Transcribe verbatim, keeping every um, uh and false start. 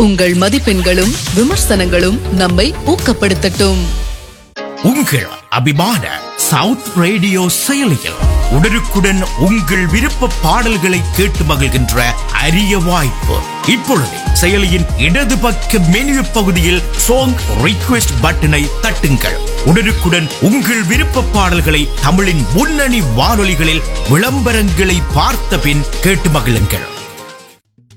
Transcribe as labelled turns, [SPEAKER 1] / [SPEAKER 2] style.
[SPEAKER 1] உங்கள் மதிப்பெண்களும் விமர்சனங்களும் நம்மை ஊக்கப்படுத்தட்டும்.
[SPEAKER 2] உங்கள் அபிமான சவுத் ரேடியோ செயலியில் உடனுக்குடன் உங்கள் விருப்ப பாடல்களை கேட்டு மகிழ்கின்ற அரிய வாய்ப்பு. இப்பொழுது செயலியின் இடது பக்க மெனு பகுதியில் சாங் ரிக்வெஸ்ட் பட்டனை தட்டுங்கள். உடனுக்குடன் உங்கள் விருப்ப பாடல்களை தமிழின் முன்னணி வானொலிகளில் விளம்பரங்களை பார்த்த பின் கேட்டு மகிழுங்கள்.